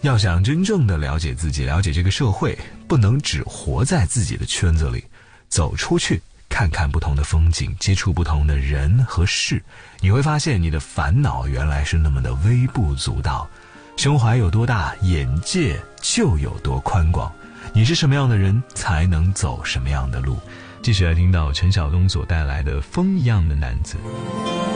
要想真正的了解自己，了解这个社会，不能只活在自己的圈子里，走出去看看不同的风景，接触不同的人和事，你会发现你的烦恼原来是那么的微不足道。胸怀有多大，眼界就有多宽广。你是什么样的人，才能走什么样的路。继续来听到陈晓东所带来的风一样的男子。